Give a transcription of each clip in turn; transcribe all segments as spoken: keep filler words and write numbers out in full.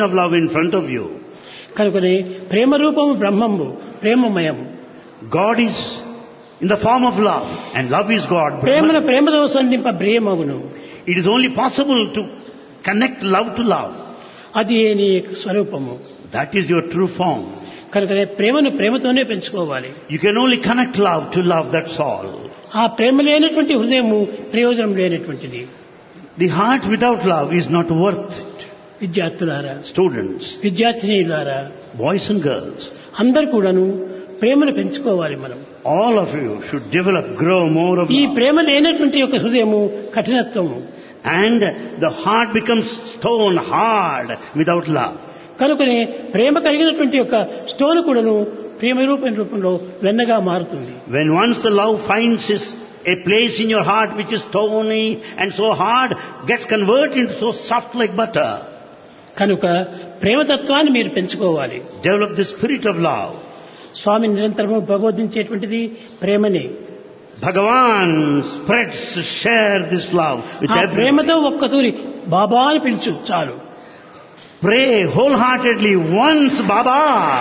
manifestation of love in front of you. కనుకనే ప్రేమ రూపము బ్రహ్మము ప్రేమమయము. God is in the form of love, and love is God. ప్రేమను ప్రేమతో సంధింప ప్రియమగును. It is only possible to connect love to love. అది నీ స్వరూపము. That is your true form. కనుకనే ప్రేమను ప్రేమతోనే పెంచుకోవాలి. You can only connect love to love, that's all. ఆ ప్రేమ లేనటువంటి హృదయము ప్రయోజనం లేనటువంటిది. The heart without love is not worth it. విద్యార్థులారా, Students, విద్యార్థినీలారా, boys and girls, అందరూ కూడాను ప్రేమను పెంచుకోవాలి. మనం all of you should develop, grow more of ఈ love. ప్రేమ లేనటువంటి యొక్క హృదయము కఠినత్వము. And the heart becomes stone hard without love. కనుకనే ప్రేమ కలిగినటువంటి యొక్క స్టోన్ కూడాను ప్రేమ రూపం రూపంలో వెన్నగా మారుతుంది. When once the love finds its, a place in your heart which is stony and so hard, gets converted into so soft like butter. కనుక ప్రేమతత్వాన్ని మీరు పెంచుకోవాలి. Develop the spirit of love. స్వామి నిరంతరము ప్రబోధించేటువంటిది ప్రేమని. Bhagavan spreads, share this love with ఆ everyone. ప్రేమతో ఒక్క తూరి బాబా అని పిలుచు చాలు. Pray wholeheartedly once, Baba.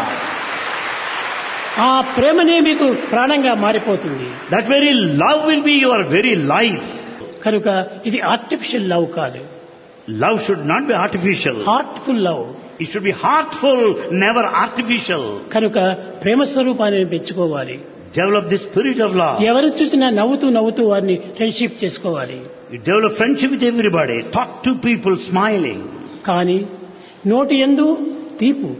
ఆ ప్రేమనే మీకు ప్రాణంగా మారిపోతుంది. That very love will be your very life. కనుక ఇది ఆర్టిఫిషియల్ లవ్ కాదు, Love should not be artificial. Heartful love. It should be heartful, never artificial. కనుక ప్రేమ స్వరూపాన్ని పెంచుకోవాలి. Develop the spirit of love. ఎవరు చూసినా నవ్వుతూ నవ్వుతూ వారిని ఫ్రెండ్షిప్ చేసుకోవాలి. You develop friendship with everybody. Talk to people smiling. కానీ నోటి యందు తీపు,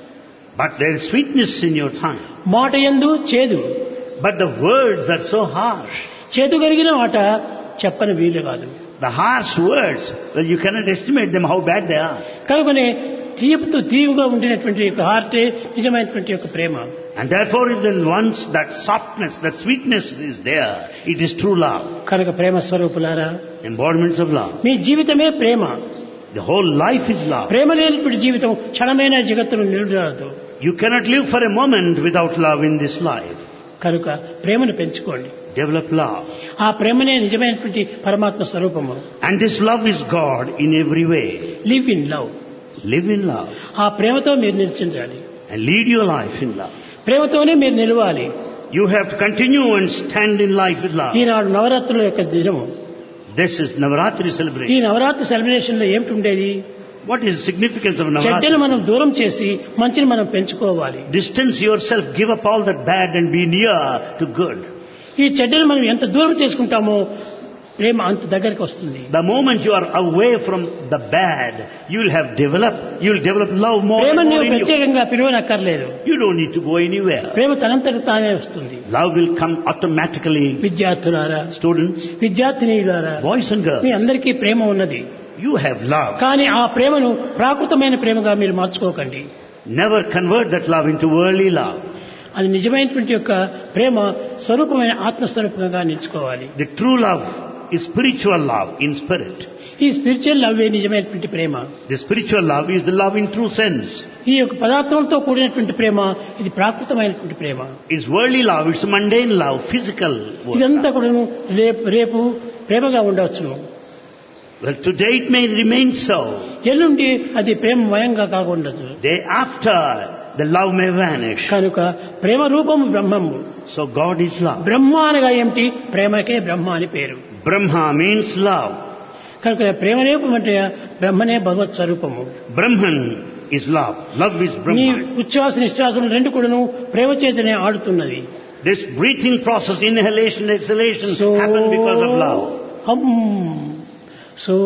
But there is sweetness in your tongue. మాట యందు చేదు. But the words are so harsh. చేదు కలిగిన మాట చెప్పని వీలు కాదు. The harsh words, well, you cannot estimate them how bad they are. కనుకనే తీపుతూ తీవుగా ఉండినటువంటి యొక్క హార్టే నిజమైనటువంటి యొక్క ప్రేమ. And therefore, if then once that softness, that sweetness is there, it is true love. కనుక ప్రేమ స్వరూపులారా, Embodiments of love. మీ జీవితమే ప్రేమ. The whole life is love. ప్రేమ లేనటువంటి జీవితం క్షణమైన జగత్తును నిలబడదు. You cannot live for a moment without love in this life. కనుక ప్రేమను పెంచుకోండి. Develop love. ఆ ప్రేమనే నిజమైనటువంటి పరమాత్మ స్వరూపము. And this love is God in every way. Live in love. Live in love. ఆ ప్రేమతో మీరు నిలిచిండాలి. And lead your life in love. ప్రేమతోనే మీరు నిలవాలి. You have to continue and stand in life with love. ఈనాడు నవరాత్రుల యొక్క దినము. This is Navaratri ఈ celebration. నవరాత్రి సెలబ్రేషన్ లో ఏమిటి ఉండేది? What is the significance of చెడ్డను Navaratri? మనం దూరం చేసి మంచిని మనం పెంచుకోవాలి. Distance yourself, give up all that bad and be near to good. ఈ చెడ్డను మనం ఎంత దూరం చేసుకుంటామో ప్రేమ అంత దగ్గరికి వస్తుంది. The moment you are away from the bad, you will have developed, you will develop love more Prema and more నువ్వు in you. ప్రత్యేకంగా పిలువనక్కర్లేదు. You don't need to go anywhere. ప్రేమ తనంతట తానే వస్తుంది. Love will come automatically. విద్యార్థులారా, Students, విద్యార్థినీలారా, boys and girls, మీ అందరికీ ప్రేమ ఉన్నది. you have love. కానీ ఆ ప్రేమను ప్రాకృతమైన ప్రేమగా మీరు మార్చుకోకండి. Never convert that love into worldly love. అది నిజమైనటువంటి యొక్క ప్రేమ స్వరూపమైన ఆత్మస్వరూపంగా నిలుచుకోవాలి. The true love is spiritual love in spirit. ఈ స్పిరిచువల్ లవ్ నిజమైనటువంటి ప్రేమ. The spiritual love is the love in true sense. ఈ యొక్క పదార్థాలతో కూడినటువంటి ప్రేమ ఇది ప్రాకృతమైనటువంటి ప్రేమ. It's worldly love, it's mundane love, physical love. ఇదంతా కూడా రేపు రేపు ప్రేమగా ఉండవచ్చును. Well, today it may remain so. ఎల్లుండి అది ప్రేమమయంగా కాకుండదు. Day after, the love may vanish. కనుక ప్రేమ రూపము బ్రహ్మము. So God is love. బ్రహ్మ అనగా ఏమిటి? ప్రేమకే బ్రహ్మ అని పేరు. Brahma means love. కనుక ప్రేమ రూపం అంటే బ్రహ్మనే భగవత్ స్వరూపము. Brahman is love. Love is నీ Brahma. ఉచ్ఛ్వాస నిశ్వాసములు రెండు కూడాను ప్రేమ చేతనే ఆడుతున్నది. This breathing process, inhalation, exhalation, happen because of love. హం సో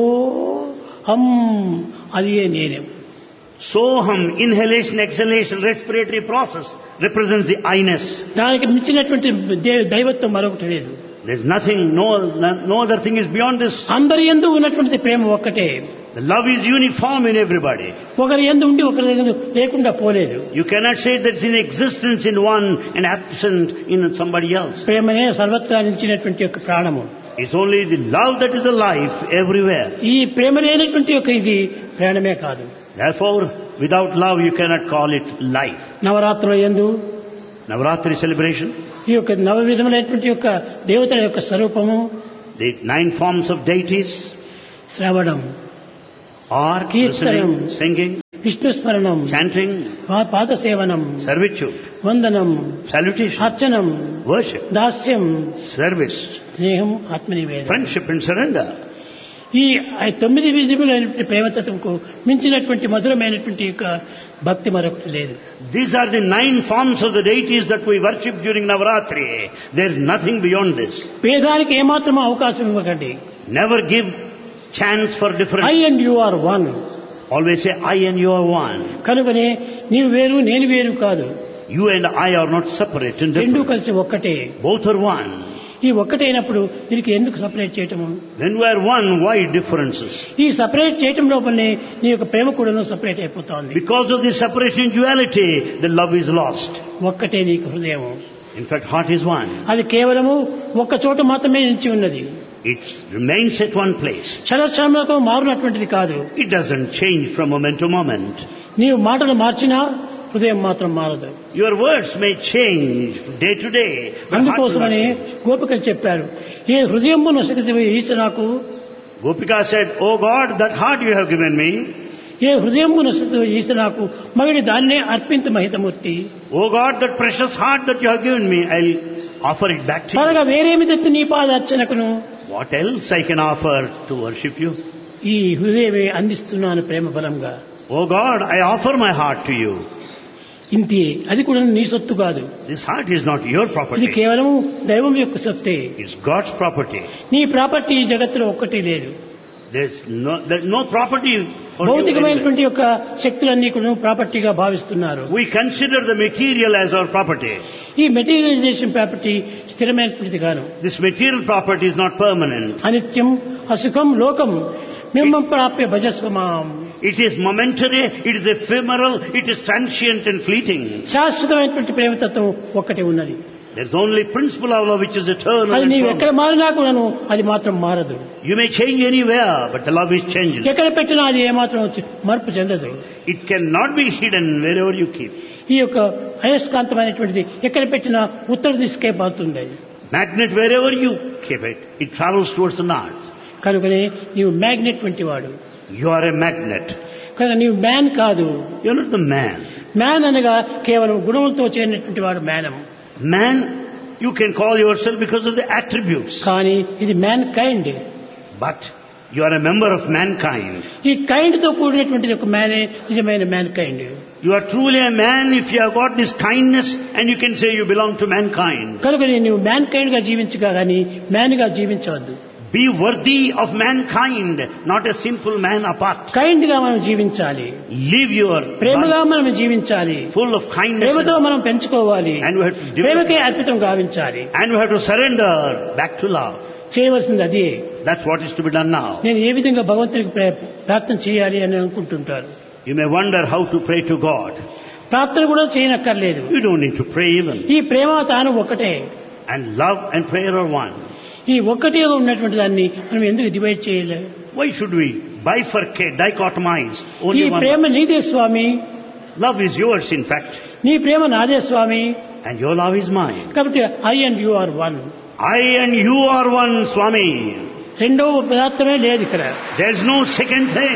హం అది నేనే. Soham, inhalation, exhalation, respiratory process represents the I-ness. దానికి మించినటువంటి దే- దైవత్వం మరొకటి లేదు. There's nothing, no, no other thing is beyond this. అందరి యందు ఉన్నటువంటి ప్రేమ ఒక్కటే. The love is uniform in everybody. ఒకరి యందు ఉండి ఒకరి యందు లేకుండా పోలేదు. You cannot say that's in existence in one and absent in somebody else. ప్రేమనే సర్వత్రా నిలిచినటువంటి యొక్క ప్రాణము. It's only the love that is the life everywhere. ఈ ప్రేమ లేనటువంటి యొక్క ఇది ప్రాణమే కాదు. Therefore, without love you cannot call it life. నవరాత్రుల యందు Navaratri celebration, ఈ యొక్క నవ విధములైనటువంటి యొక్క దేవతల యొక్క స్వరూపము the nine forms of deities శ్రవణం, are Kirtanam, listening, singing, Vishnu స్మరణం, chanting, పాద సేవనం, servitude, వందనం, salutation, అర్చనం, worship, దాస్యం, service, స్నేహం, ఆత్మనివేదన. friendship and surrender. ఈ తొమ్మిది విధములైనటువంటి ప్రేమతత్వంకు మించినటువంటి మధురమైనటువంటి యొక్క భక్తి మరొకటి లేదు. These are the nine forms of the deities that we worship during Navaratri. There is nothing beyond this. భేదానికి ఏమాత్రం అవకాశం ఇవ్వకండి. Never give chance for difference. I and you are one. Always say I and you are one. కనుకనే నీవు వేరు నేను వేరు కాదు. You and I are not separate and రెండు different. కలిసి ఒక్కటే. Both are one. ఈ ఒక్కటైనప్పుడు దీనికి ఎందుకు సపరేట్ చేయటము? When we are one, why differences? ఈ సపరేట్ చేయటం లోపలనే నీ యొక్క ప్రేమ కూడాను సపరేట్ అయిపోతుంది. Because of the separation duality, the love is lost. ఒక్కటే నీకు హృదయం. In fact, heart is one. అది కేవలము ఒక్క చోట మాత్రమే నిలిచి ఉన్నది. It remains at one place. క్షణక్షణములకు మారునటువంటిది కాదు. It doesn't change from moment to moment. నీవు మాటలు మార్చినా హృదయం మాత్రం మారదు. Your words may change day to day, but heart will not అందుకోసమని change. గోపికలు చెప్పారు, ఏ హృదయము నొసగితివి ఈశ నాకు, Gopika said, "Oh God, that heart you have given me. ఏ హృదయము నొసగితివి ఈశ నాకు, మగిడి దాన్నే అర్పింత మహితమూర్తి. Oh God, that precious heart that you have given me, I'll offer it back to you. త్వరగా వేరేమి తెత్తు నీ పాదార్చనకును, What else I can offer to worship you? ఈ హృదయమే అందిస్తున్నాను ప్రేమ బలంగా. Oh God, I offer my heart to you. ఇంతే, అది కూడా నీ సొత్తు కాదు. This heart is not your ఇది property. కేవలం దైవం యొక్క సొత్తే. It's God's property. నీ ప్రాపర్టీ ఈ జగత్తులో ఒక్కటి లేదు. There's no, there's no property for you. భౌతికమైనటువంటి యొక్క శక్తులన్నీ కూడా ప్రాపర్టీగా భావిస్తున్నారు. We consider the material as our property. ఈ మెటీరియలైజేషన్ ప్రాపర్టీ స్థిరమైనటువంటిది కాదు. This material property is not permanent. అనిత్యం, అసుఖం, లోకం మిమ్మం ప్రాప్య భజస్వమాం. It is momentary, it is ephemeral, it is transient and fleeting. శాశ్వతమైనటువంటి ప్రేమతత్వం ఒక్కటి ఉన్నది. There's only principle of love which is eternal అది and నీవు ఎక్కడ permanent. మారినా కూడాను అది మాత్రం మారదు. You may change anywhere, but the love is changeless. ఎక్కడ పెట్టినా అది ఏమాత్రం మార్పు చెందదు. It cannot be hidden wherever you keep. ఈ యొక్క అయస్కాంతమైనటువంటిది ఎక్కడ పెట్టినా ఉత్తర దిశకే పోతుంది. Magnet, wherever you keep it, it travels towards the north. కనుకనే నీవు మ్యాగ్నెట్ వంటి వాడు. You are a magnet. కనుక నీవు మ్యాన్ కాదు. You're not the man. Man అనగా కేవలం గుణములతో చేరినటువంటి వాడు మ్యానం. Man, you can call yourself because of the attributes. కానీ ఇది man kind. But you are a member of mankind. ఈ కైండ్ తో కూడినటువంటిది ఒక మ్యానే నిజమైన man kind. You are truly a man if you have got this kindness and you can say you belong to mankind. కనుక నీవు man kind గా జీవించగా కానీ man గా జీవించవద్దు. Be worthy of mankind, not a simple man apart. Kind గా మనం జీవించాలి. Live your ప్రేమగా life మనం జీవించాలి. full of kindness. ప్రేమతో మనం పెంచుకోవాలి. And we have to develop- ప్రేమకే అర్పితం గావించాలి. And we have to surrender back to love. చేయవలసింది అదే. That's what is to be done now. నేను ఏ విధంగా భగవంతునికి ప్రే- ప్రార్థన చేయాలి అని అనుకుంటుంటారు. You may wonder how to pray to God. ప్రార్థన కూడా చేయనక్కర్లేదు. You don't need to pray even. ఈ ప్రేమ తాను ఒకటే. And love and prayer are one. ఈ ఒక్కటిగా ఉన్నటువంటి దాన్ని మనం ఎందుకు డివైడ్ చేయలేదు? Why should we bifurcate, dichotomize? ఈ Only one. ప్రేమ నీదే స్వామి, Love is yours, in fact, నీ ప్రేమ నాదే స్వామి. and your love is mine. కాబట్టి I and you are one. I and you are one, Swami. రెండవ పదార్థమే లేదు ఇక్కడ. There's no second thing.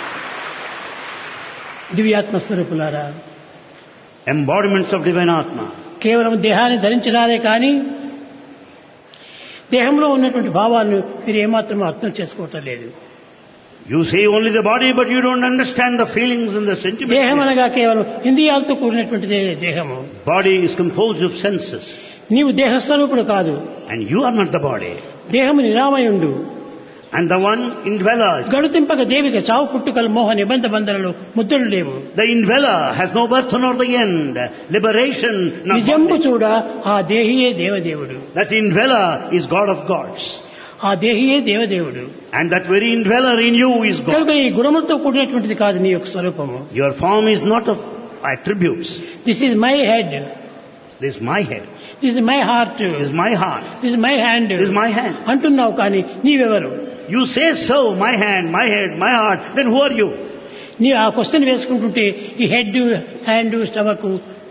దివ్యాత్మ స్వరూపులారా, Embodiments of divine Atma. కేవలం దేహాన్ని ధరించడాలే కానీ దేహంలో ఉన్నటువంటి భావాలను మీరు ఏమాత్రం అర్థం చేసుకోవటం లేదు. You say only the body, but you don't understand the feelings and the దేహం sentiments. అనగా కేవలం ఇంద్రియాలతో కూడినటువంటిదే దేహము. Body is composed of senses. నీవు దేహస్వరూపుడు కాదు. And you are not the body. దేహము నిరామయుండు. And the one indweller, గడుతింపక Devika చావు పుట్టుకలు మోహ నిబంధ బంధనలు ముద్రలు లేవు. the indweller has no birth nor the end. Liberation, not నిజంబు bondage. చూడ ఆ దేహియే దేవదేవుడు. That indweller is God of gods. ఆ దేహియే దేవదేవుడు. And that very indweller in you is God. కనుక ఈ గుణములతో కూడినటువంటిది కాదు నీ యొక్క స్వరూపము. Your form is not of attributes. This is my head, This is my head. This is my heart, This is my heart. This is my hand This is my hand. అంటున్నావు కానీ నీవెవరు? You say so, my hand, my head, my heart. Then who are you? నీ ఆ question వేసుకుంటుంటే ఈ head, hand, stomach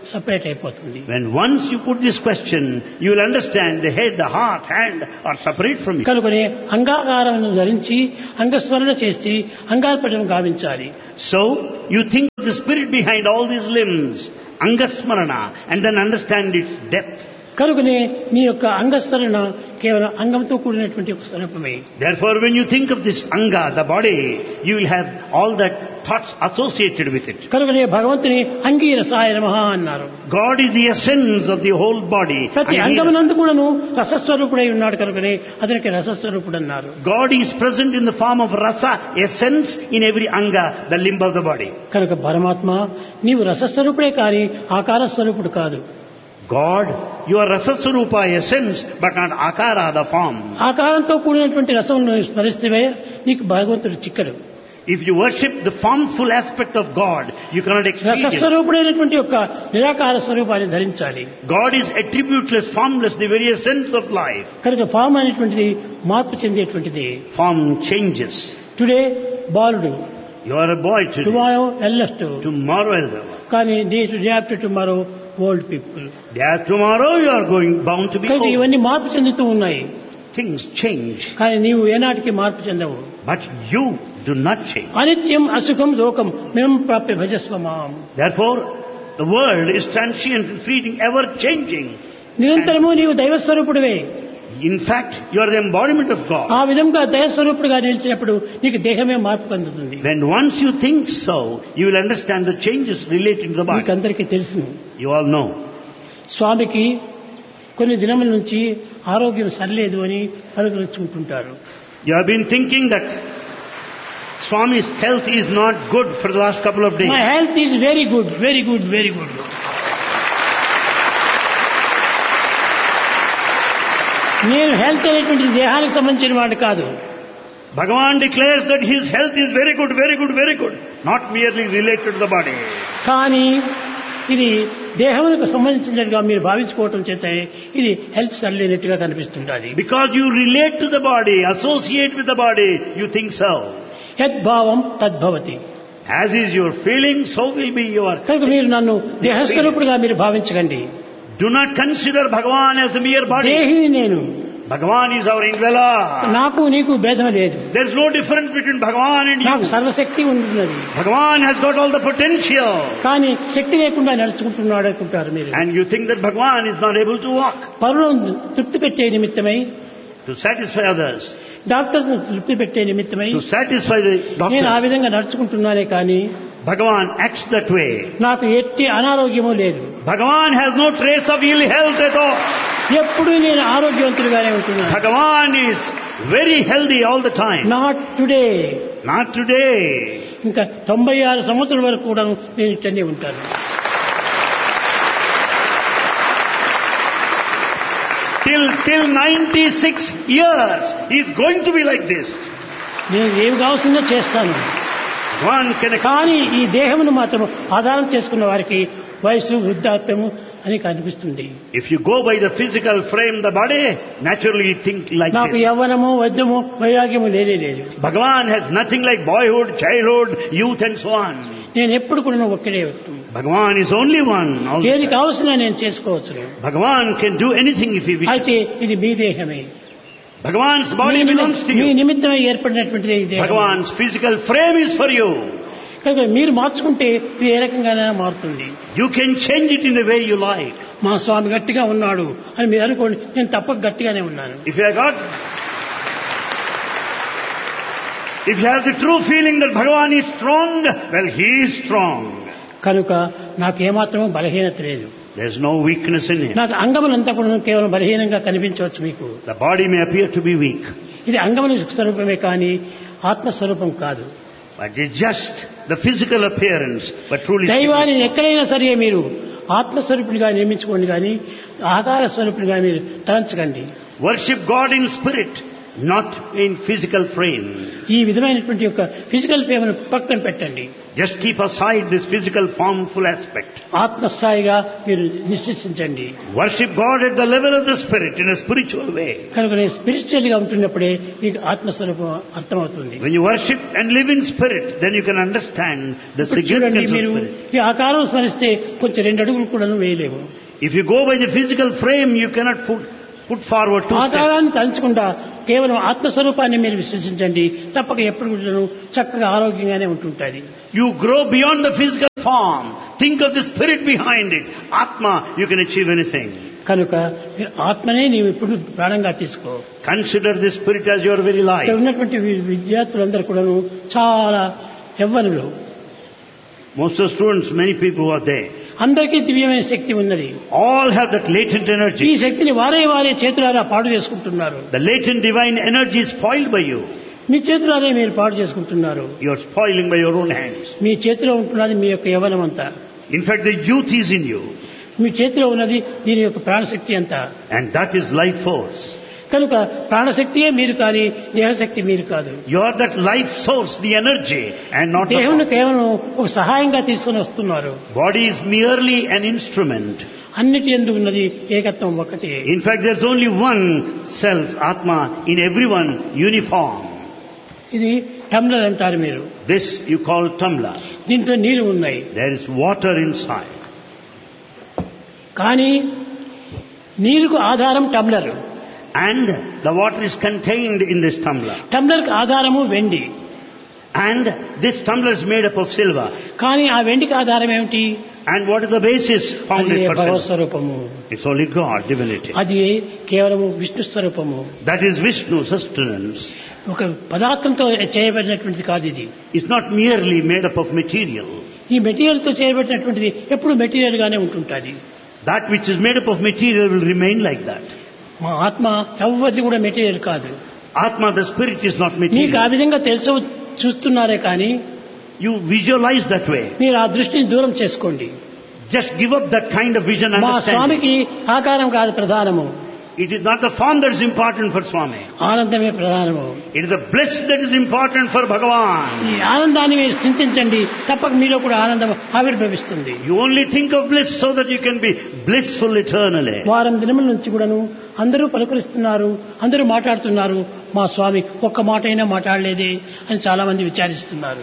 separate అయిపోతుంది. When once you put this question, you will understand the head, the heart, hand are separate from you. కనుకనే అంగాకారమును ధరించి అంగస్మరణ చేసి అంగార్పణం గావించాలి. So, you think of the spirit behind all these limbs, Angasmarana, and then understand its depth. కనుకనే నీ యొక్క అంగస్మరణ కేవలం అంగంతో కూడినటువంటి ఒక స్వరూపమే. Therefore, when you think of this Anga, the body, you will have all that thoughts associated with it. కనుకనే భగవంతుని అంగీరసాయ నమః అన్నారు. God is the essence of the whole body. ప్రతి అంగమునందు కూడాను రసస్వరూపుడై ఉన్నాడు కనుకనే అతనికి రసస్వరూపుడు అన్నారు. God is present in the form of rasa, essence in every anga, the limb of the body. కనుక పరమాత్మ నీవు రసస్వరూపుడే కానీ ఆకార స్వరూపుడు కాదు. God, you are Rasaswarupa essence, but not Akara, the form. ఆకారంతో కూడినటువంటి రసమును స్మరిస్తే నీకు భగవంతుడు చిక్కడు. If you worship the formful aspect of God, you cannot experience. రసస్వరూపుడైనటువంటి యొక్క నిరాకార స్వరూపాన్ని ధరించాలి. God is attributeless, formless, the very essence of life. కనుక ఫామ్ అనేటువంటిది మార్పు చెందేటువంటిది. Form changes. టుడే బాలుడు, You are a boy today. Tomorrow ఎల్లెస్ట్, Tomorrow elder. కానీ day to day after tomorrow old people. Day after tomorrow you are going bound to be కనుక old. ఇవన్నీ మార్పు చెందుతూ ఉన్నాయి. Things change. కానీ నీవు ఏనాటికి మార్పు చెందవు. But you do not change. అనిత్యం అసుఖం లోకం మేము ప్రాప్య భజస్వ మాం. Therefore, the world is transient and fleeting, ever changing. నిరంతరము నీవు దైవస్వరూపుడివే. In fact, you are the embodiment of God. ఆ విధంగా దైవస్వరూపుడుగా నిలిచినప్పుడు నీకు దేహమే మార్పు పొందుతుంది. When once you think so, you will understand the changes relating to the body. మీకందరికీ తెలుసు. You all know. స్వామికి కొన్ని దినముల నుంచి ఆరోగ్యం సరిలేదు అని పలుకరించుకుంటుంటారు. You have been thinking that Swami's health is not good for the last couple of days. My health is very good, very good, very good. నేను health అనేటువంటి దేహానికి సంబంధించిన వాడు కాదు. Bhagavan declares that his health is very good, very good, very good. Not merely related to the body. కానీ ఇది దేహములకు సంబంధించినట్టుగా మీరు భావించుకోవటం చేత ఇది హెల్త్ సరిలేనట్టుగా కనిపిస్తుంటుంది. Because you relate to the body, associate with the body, you think so. యద్భావం తద్భవతి. As is your feeling, so will be your... కనుక మీరు నన్ను దేహస్వరూపుడుగా మీరు భావించకండి. Do not consider Bhagavan as a mere body. దేహిని నేను. Bhagavan is our indweller. నాకు నీకు భేదం లేదు. There is no difference between Bhagavan and నాకు you. సర్వశక్తి ఉన్నది. Bhagavan has got all the potential. కానీ శక్తి లేకుండా నడుచుకుంటున్నాడు అనుకుంటారు మీరు. And you think that Bhagavan is not able to walk. పరులను తృప్తి పెట్టే నిమిత్తమై, To satisfy others. డాక్టర్స్ తృప్తి పెట్టే నిమిత్తమై To satisfy the నేను ఆ doctors. విధంగా నడుచుకుంటున్నానే కానీ Bhagavan acts that way. నాకు ఎట్టి అనారోగ్యము లేదు. Bhagavan has no trace of ill health at all. ఎప్పుడు నేను ఆరోగ్యవంతుడిగానే ఉంటున్నాను. Bhagavan is very healthy all the time. Not today. Not today. ఇంకా తొంభై ఆరు సంవత్సరాల వరకు కూడా నేను ఇట్టనే ఉంటాను. Till till ninety-six years, he is going to be like this. నేను ఏమి కావాల్సిందో చేస్తాను. One can. కానీ ఈ దేహమును మాత్రం ఆధారం చేసుకున్న వారికి వయసు వృద్ధాప్యము అని కనిపిస్తుంది. If you go by the physical frame, the body, naturally you think like నాకు this. యవ్వనము వద్యము వైరాగ్యము లేనే లేదు. Bhagavan has nothing like boyhood, childhood, youth and so on. నేను ఎప్పుడు కూడా ఒక్కడే వ్యక్తి. Bhagavan is only one. all the ఏది time. కావాల్సిన నేను చేసుకోవచ్చు. Bhagavan can do anything if he wishes. అయితే ఇది మీ దేహమే. Bhagavan's body belongs to me you. నిమిత్తమై ఏర్పడినటువంటిది ఈ దేహం. Bhagavan's physical frame is for you. కనుక మీరు మార్చుకుంటే ఇది ఏ రకంగానైనా మారుతుంది. You can change it in the way you like. మా స్వామి గట్టిగా ఉన్నాడు అని మీరు అనుకోండి, నేను తప్పక గట్టిగానే ఉన్నాను. If you have got, if you have the true feeling that Bhagavan is strong, well, he is strong. కనుక నాకు ఏమాత్రమూ బలహీనత లేదు. There is no weakness in him. నాకు అంగములంతా కూడా కేవలం బలహీనంగా కనిపించవచ్చు మీకు. The body may appear to be weak, ఇది అంగముల స్వరూపమే కానీ ఆత్మస్వరూపం కాదు. but it's just the physical appearance, but truly దైవాన్ని spiritual. ఎక్కడైనా సరే మీరు ఆత్మస్వరూపునిగా నిర్మించుకోండి కానీ ఆకార స్వరూపునిగా మీరు తలంచకండి. Worship God in spirit, not in physical frame. ఈ విధమైనటువంటి యొక్క ఫిజికల్ ఫ్రేమ్ను పక్కన పెట్టండి. Just keep aside this physical formful aspect. ఆత్మస్థాయిగా మీరు నిశ్చయించండి. Worship God at the level of the spirit in a spiritual way. కనుక స్పిరిచువల్ గా ఉంటున్నప్పుడే మీకు ఆత్మస్వరూపం అర్థమవుతుంది. When you worship and live in spirit, then you can understand the significance of spirit. ఈ ఆకారం స్మరిస్తే కొంచెం రెండు అడుగులు కూడా వేయలేము. If you go by the physical frame, you cannot put, put forward two steps. ఆకారాన్ని తలుచుకుంటా కేవలం ఆత్మస్వరూపాన్ని మీరు విశ్వసించండి, తప్పక ఎప్పుడు కూడా చక్కగా ఆరోగ్యంగానే ఉంటుంటుంది. You grow beyond the physical form. Think of the spirit behind it. Atma, you can achieve anything. కనుక మీరు ఆత్మనే నీవు ఇప్పుడు ప్రాణంగా తీసుకో. Consider the spirit as your very life. ఇక్కడ ఉన్నటువంటి విద్యార్థులందరూ కూడా చాలా యవ్వనులు. Most of the students, many people who are there, అందరికీ దివ్యమైన శక్తి ఉన్నది. all have that latent ఈ energy. శక్తిని వారే వారే చేతులారా పాడు చేసుకుంటున్నారు. The latent divine energy is spoiled by you. మీ చేతులారే మీరు పాడు చేసుకుంటున్నారు. You are spoiling by your own hands. మీ చేతిలో ఉంటున్నది మీ యొక్క యవ్వనం అంతా. In fact, the youth is in you, మీ చేతిలో ఉన్నది దీని యొక్క ప్రాణశక్తి అంతా. and that is life force. కనుక ప్రాణశక్తియే మీరు కానీ దేహశక్తి మీరు కాదు. You are that life source, the energy, and not the దేహంను form. కేవలం ఒక సహాయంగా తీసుకుని వస్తున్నారు. Body is merely an instrument. అన్నిటి యందు ఉన్నది ఏకత్వం ఒకటే. In fact, there's only one self, Atma, in everyone, uniform. ఇది టమ్లర్ అంటారు మీరు. This you call tumbler. దీంట్లో నీళ్లు ఉన్నాయి. There is water inside. కానీ నీరుకు ఆధారం టమ్లర్. And the water is contained in this tumbler. టమ్లర్కి ఆధారము వెండి. And this tumbler is made up of silver. కానీ ఆ వెండికి ఆధారం ఏమిటి? And what is the basis founded అది for భగవత్ silver? స్వరూపము. It's only God, divinity. అది కేవలము విష్ణు స్వరూపము. That is Vishnu, sustenance. ఒక పదార్థంతో చేయబడినటువంటిది కాదు ఇది. It's not merely made up of material. ఈ మెటీరియల్ తో చేయబడినటువంటిది ఎప్పుడు మెటీరియల్ గానే ఉంటుంటుంది. That which is made up of material will remain like that. మా ఆత్మ ఎవరిది కూడా మెటీరియల్ కాదు. Atma, the spirit, is not మీకు ఆ material. విధంగా తెలుసు చూస్తున్నారే కానీ You visualize that way. మీరు ఆ దృష్టిని దూరం చేసుకోండి. Just give up that kind of vision and మా understanding. స్వామికి ఆకారం కాదు ప్రధానము. It is not the form that is important for Swami. ఆనందమే ప్రధానము. It is the bliss that is important for Bhagavan. ఈ ఆనందాన్ని మీరు చింతించండి, తప్పక మీలో కూడా ఆనందం ఆవిర్భవిస్తుంది. You only think of bliss so that you can be blissful eternally. వారం దినముల నుంచి కూడాను అందరూ పలుకరిస్తున్నారు, అందరూ మాట్లాడుతున్నారు, మా స్వామి ఒక్క మాట అయినా మాట్లాడలేదే అని చాలా మంది విచారిస్తున్నారు.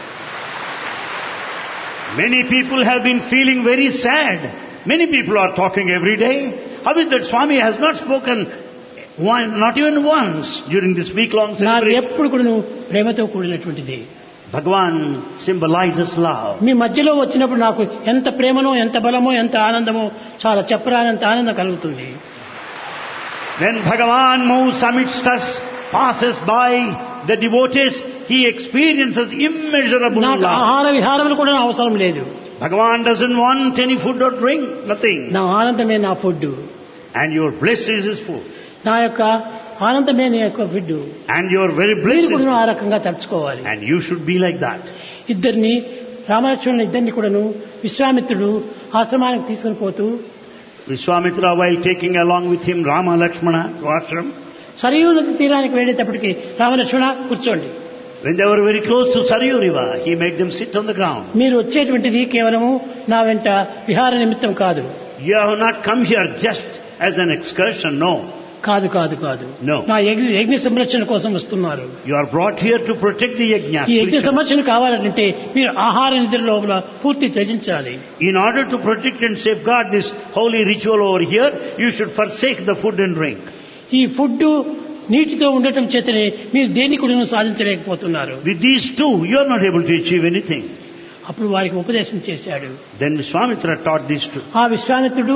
Many people have been feeling very sad. Many people are talking every day. How is that Swami has not spoken one, not even once during this week-long నాకు celebration? ఎప్పుడు కూడాను ప్రేమతో కూడినటువంటిది. Bhagavan symbolizes love. మీ మధ్యలో వచ్చినప్పుడు నాకు ఎంత ప్రేమనో, ఎంత బలమో, ఎంత ఆనందమో, చాలా చెప్పరానంత ఆనందం కలుగుతుంది. When Bhagavan moves amidst us, passes by the devotees, he experiences immeasurable నాకు love. ఆహార విహారములు కూడా అవసరం లేదు. Bhagavan doesn't want any food or drink, nothing. నా ఆనందమే నా food. And your bliss is his food. నా యొక్క ఆనందమే నా యొక్క food. And your very bliss మీరు is కూడా ఆ food. రకంగా తలుచుకోవాలి. And you should be like that. ఇద్దరిని రామలక్ష్మణుల ఇద్దరిని కూడాను విశ్వామిత్రుడు ఆశ్రమానికి తీసుకుని పోతూ Vishwamitra, while taking along with him Rama Lakshmana to ashram, Sarayu నది తీరానికి వెళ్ళేటప్పటికి రామలక్ష్మణ కూర్చోండి, when they were very close to Saryu River, he made them sit on the ground. మీరు వచ్చేటువంటిది కేవలము నా వెంట విహార నిమిత్తం కాదు. You have not come here just as an excursion, no. కాదు కాదు కాదు No. నా యజ్ఞ యజ్ఞ సంరక్షణ కోసం వస్తున్నారు. You are brought here to protect the yajna. ఈ యజ్ఞ సంరక్షణ కావాలంటే మీరు ఆహార నిద్ర లోపల పూర్తి త్యజించాలి. In order to protect and safeguard this holy ritual over here, you should forsake the food and drink. ఈ ఫుడ్ నీటితో ఉండటం చేతనే మీరు దేన్ని కూడా సాధించలేకపోతున్నారు. With these two, you are not able to achieve anything. అప్పుడు వారికి ఉపదేశం చేశాడు. Then Vishwamitra taught these two. ఆ విశ్వామిత్రుడు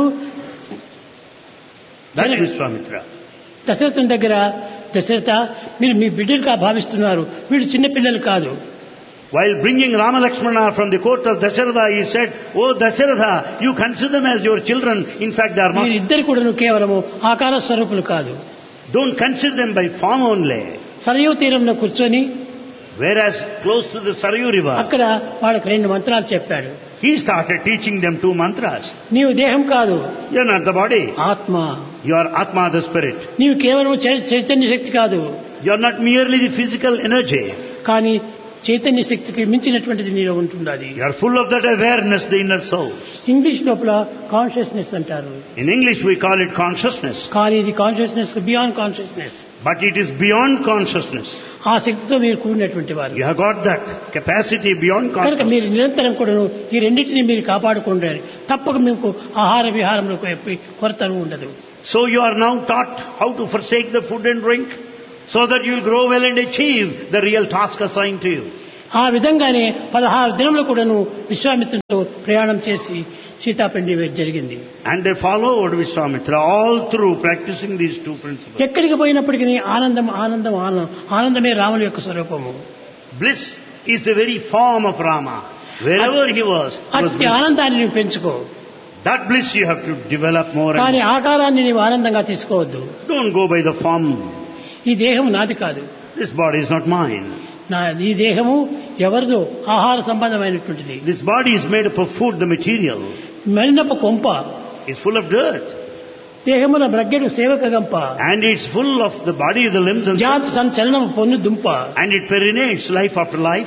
That Correct. Vishwamitra. దశరథుని దగ్గర, దశరథ మీరు మీ బిడ్డలుగా భావిస్తున్నారు, వీళ్ళు చిన్నపిల్లలు కాదు. While bringing Rama Lakshmana from the court of Dasharatha, he said, "Oh Dasharatha, you consider them as your children. In fact, they are not. మీరు ఇద్దరు కూడా కేవలము ఆకార స్వరూపులు కాదు." Don't consider them by form only." Sarayu తీరంలో కూర్చొని Whereas close to the Saryu River, అక్కడ వాళ్ళకి రెండు మంత్రాలు చెప్పాడు. He started teaching them two mantras. నీవు దేహం కాదు, You are not the body. ఆత్మ. You are Atma, the spirit. నీవు కేవలం చై- చైతన్య శక్తి కాదు, You are not merely the physical energy. కానీ చైతన్య శక్తికి మించినటువంటిది నీలో ఉంటుండాలి. You are full of that awareness, the inner soul. English లోపల కాన్షియస్నెస్ అంటారు, In English we call it consciousness. కానీ ఇది consciousness beyond consciousness. But it is beyond consciousness. ఆ శక్తితో మీరు కూడినటువంటి వారు You have got that capacity beyond కనుక consciousness. మీరు నిరంతరం కూడా ఈ రెండింటిని మీరు కాపాడుకుంటారు. తప్పక మీకు ఆహార విహారములకు ఎప్పటి కొరతను ఉండదు. So you are now taught how to forsake the food and drink, so that you will grow well and achieve the real task assigned to you. ఆ విధంగానే పదహారు దినములు కూడాను విశ్వామిత్రులతో ప్రయాణం చేసి సీతాపిండి జరిగింది. And they followed Vishwamitra all through practicing these two principles. ఎక్కడికి పోయినప్పటికీ ఆనందం ఆనందం ఆనందం ఆనందమే రాముల యొక్క స్వరూపము. Bliss is the very form of Rama. Wherever he was, it was అట్టి bliss. ఆనందాన్ని నువ్వు పెంచుకో, That bliss you have to develop more and కానీ more. ఆకారాన్ని నీవు ఆనందంగా తీసుకోవద్దు. Don't go by the form. ఈ దేహం నాది కాదు, This body is not mine. నా ఈ దేహము ఎవరిదో ఆహార సంబంధమైనటువంటిది. This body is made up of food, the material. మెలినప్ప కొంప, It's full of dirt. దేహముల బ్రగ్గెడు సేవక గంప, And it's full of the body, the limbs and జాతి సంచలనం పొన్ను దుంప, and it perinates life after life.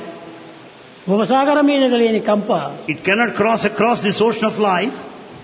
భవసాగర మీద లేని కంప. It cannot cross across this ocean of life.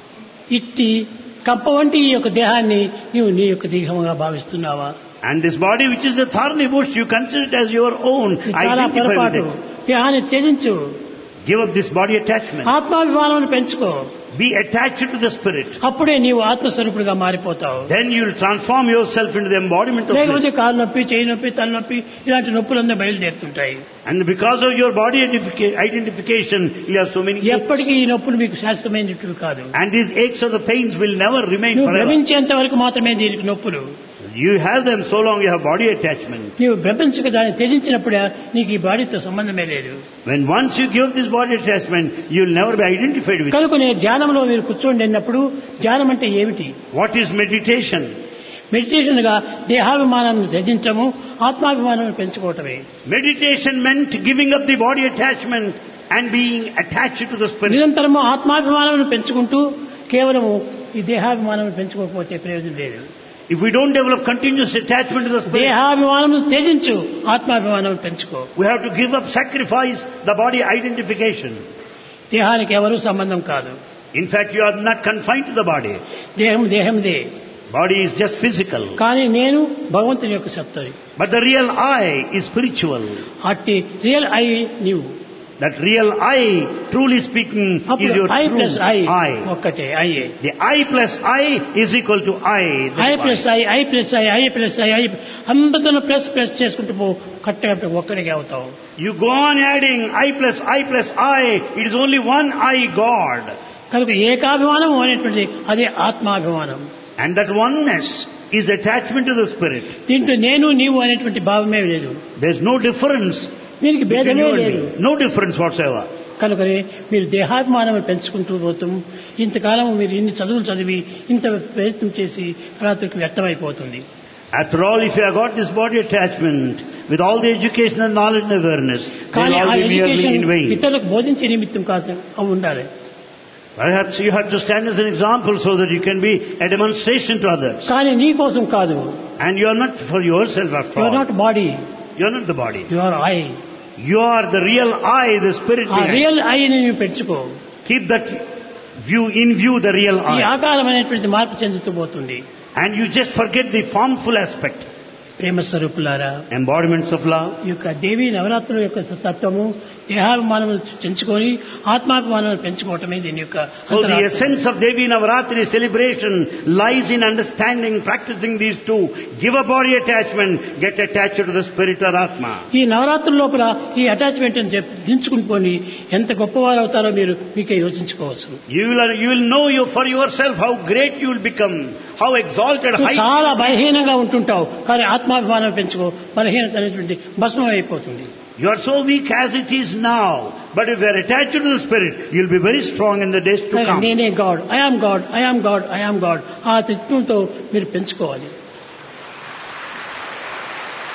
ఇట్టి కంప వంటి ఈ యొక్క దేహాన్ని నీవు నీ యొక్క దేహముగా భావిస్తున్నావా? And this body, which is a thorny bush, you consider it as your own. ఇది చాలా Identify పొరపాటు. with it. దేహాన్ని త్యజించు, Give up this body attachment. ఆత్మాభిమానం పెంచుకో. Be attached to the spirit. అప్పుడే నీవు ఆత్మస్వరూపుడిగా మారిపోతావు. Then you will transform yourself into the embodiment of లేకపోతే bliss. కాలు నొప్పి, చేయి నొప్పి, తలనొప్పి ఇలాంటి నొప్పులన్నీ బయలుదేరుతుంటాయి. And because of your body identifica- identification, you have so many aches. ఎప్పటికీ ఈ నొప్పులు మీకు శాశ్వతమైనవి కాదు. And these aches or the pains will never remain నువ్వు forever. భ్రమించేంత వరకు మాత్రమే దీనికి నొప్పులు. You have them so long you have body attachment. నీవు భ్రమించక దాన్ని త్యజించినప్పుడే నీకు ఈ బాడీతో సంబంధమే లేదు. When once you give this body attachment, you will never be identified with it. కనుక నేను ధ్యానంలో మీరు కూర్చోండి అన్నప్పుడు ధ్యానం అంటే ఏమిటి? What is meditation? మెడిటేషన్ గా దేహాభిమానాన్ని త్యజించము, ఆత్మాభిమానాన్ని పెంచుకోవటమే. Meditation meant giving up the body attachment and being attached to the spirit. నిరంతరము ఆత్మాభిమానాన్ని పెంచుకుంటూ కేవలము ఈ దేహాభిమానాన్ని పెంచుకోకపోతే ప్రయోజనం లేదు. If we don't develop continuous attachment to the spirit, దేహాభిమానం త్యజించు, ఆత్మాభిమానం పెంచుకో. we have to give up, sacrifice the body identification. దేహానికి ఎవరూ సంబంధం కాదు. In fact, you are not confined to the body. దేహం దేహందే, Body is just physical. కానీ నేను భగవంతుని యొక్క సత్తని. But the real I is spiritual. అట్టి రియల్ ఐ నీవు. That real I, truly speaking, is అప్పుడు your I true plus I I. ఒక్కటే IA. The I plus I is equal to I. the I divine. Plus I, I plus I, I plus I, I అందరితో plus plus చేసుకుంటూ పో, కరెక్ట్గా ఒక్కడికే అవుతావు. You go on adding I plus I plus I, it is only one I, God. కనుక ఏకాభిమానం అనేటువంటి అదే ఆత్మాభిమానం. And that oneness is attachment to the spirit. దీంట్లో నేను నీవు అనేటువంటి భావమే లేదు. There is no difference దీనికి between భేదమే you and లేదు. me. No difference whatsoever. కనుకనే మీరు దేహాభిమానం పెంచుకుంటూ పోతాం. ఇంతకాలం మీరు ఇన్ని చదువులు చదివి ఇంత ప్రయత్నం చేసి రాత్రికి వ్యర్థమైపోతుంది. After all, if you have got this body attachment, with all the education and knowledge and awareness, they కానీ will ఆ all be merely education in vain. ఇతరులకు బోధించే నిమిత్తం కాదు, అవి ఉండాలి. Perhaps you have to stand as an example so that you can be a demonstration to others. కానీ నీ కోసం కాదు. And you are not for yourself after you are all. Not body, You are not the body. You are I. You are the real I, the spirit ఆ behind. Real ఐని నువ్వు పెంచుకో. Keep that view in view, the real ఈ I. ఆకారం అనేటువంటి మార్పు చెందుతూ పోతుంది. And you just forget the formful aspect. ప్రేమ స్వరూపులారా, Embodiments of love. ఈ యొక్క దేవీ నవరాత్రుల యొక్క తత్వము దేహాభిమానములు పెంచుకొని ఆత్మాభిమానాలు పెంచుకోవటమే దీని యొక్క So the అంతరార్థం. essence of Devi Navaratri celebration lies in understanding, practicing these two. Give a body attachment, get attached to the spirit or Atma. ఈ నవరాత్రుల లోపల ఈ అటాచ్మెంట్ అని చెప్పి దించుకుని పోని ఎంత గొప్పవారు అవుతారో మీరు మీకే యోచించుకోవచ్చు. You will, you will know you for yourself how great you will become, how exalted, నువ్వు high. చాలా బలహీనంగా ఉంటుంటావు, కానీ ఆత్మాభిమానం పెంచుకో, బలహీనత అనేటువంటి భస్మం అయిపోతుంది. You are so weak as it is now, but if you are attached to the spirit, you will be very strong in the days to come. నేనే God, I am God, I am God, I am God, ఆ తత్వంతో మీరు పెంచుకోవాలి.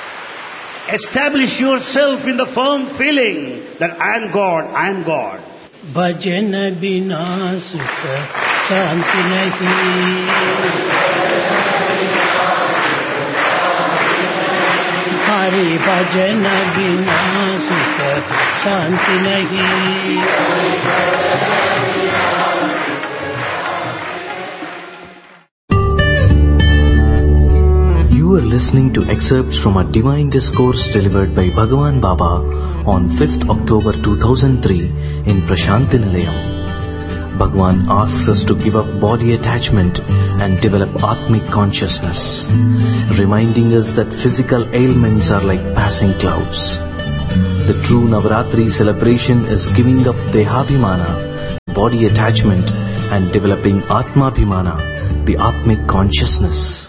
Establish yourself in the firm feeling that I am God, I am God. भजन बिना सुख शांति नहीं, हरि भजन बिना सुख शांति नहीं। You are listening to excerpts from a divine discourse delivered by Bhagavan Baba on fifth October two thousand three in Prasanthi Nilayam. Bhagavan asks us to give up body attachment and develop Atmic consciousness, reminding us that physical ailments are like passing clouds. The true Navaratri celebration is giving up Dehabhimana, body attachment, and developing Atmabhimana, the Atmic consciousness.